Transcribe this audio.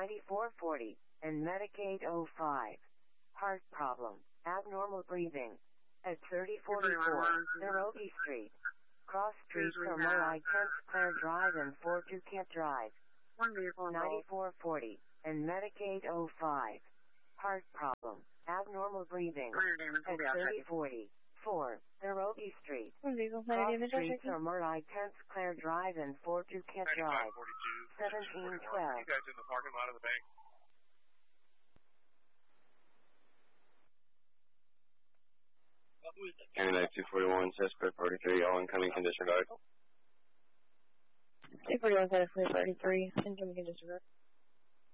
9440, and Medicaid 05. Heart problem, abnormal breathing. At 3044, Narobi Street. Cross Street from I 10th Claire Drive and 4 Duquette Drive. 9440, and Medicaid 05. Heart problem, abnormal breathing. At 3044, Narobi Street. Cross Street from I 10th Claire Drive and 4 Duquette Drive. 1712. You guys in the parking lot of the bank? County 9241, suspect 43, all incoming can disregard. 241, suspect 33, incoming can disregard.